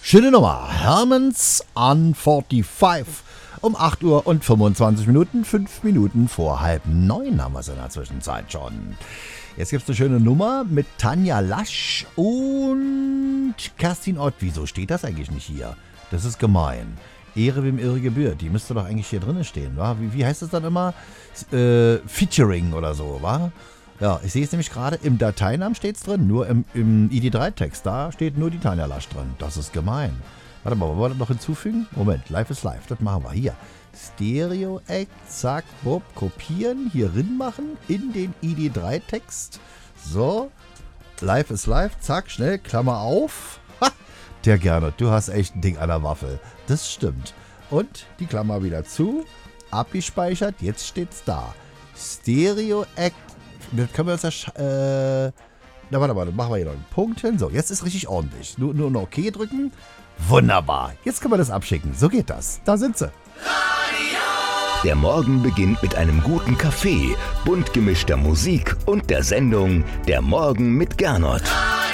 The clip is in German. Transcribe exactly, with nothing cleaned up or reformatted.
Schöne Nummer. Hermans on fünfundvierzig. Um acht Uhr und fünfundzwanzig Minuten, fünf Minuten vor halb neun haben wir es in der Zwischenzeit schon. Jetzt gibt es eine schöne Nummer mit Tanja Lasch und Kerstin Ott. Wieso steht das eigentlich nicht hier? Das ist gemein. Ehre wem Ehre gebührt. Die müsste doch eigentlich hier drin stehen, wa? Wie, wie heißt es dann immer? Äh, Featuring oder so, wa? Ja, ich sehe es nämlich gerade, im Dateinamen steht es drin, nur im, im I D drei Text, da steht nur die Tanja Lasch drin. Das ist gemein. Warte mal, wollen wir das noch hinzufügen? Moment, live ist live, das machen wir. Hier, Stereo-Act, zack, bob, kopieren, hier rin machen, in den I D drei Text. So, live ist live, zack, schnell, Klammer auf. Ha, der Gernot, du hast echt ein Ding an der Waffel. Das stimmt. Und die Klammer wieder zu, abgespeichert, jetzt steht's da. Stereo-Act. Das können wir uns ja, äh, na warte mal, dann machen wir hier noch einen Punkt hin. So, jetzt ist richtig ordentlich. Nur, nur noch OK drücken. Wunderbar. Jetzt können wir das abschicken. So geht das. Da sind sie. Der Morgen beginnt mit einem guten Kaffee, bunt gemischter Musik und der Sendung Der Morgen mit Gernot.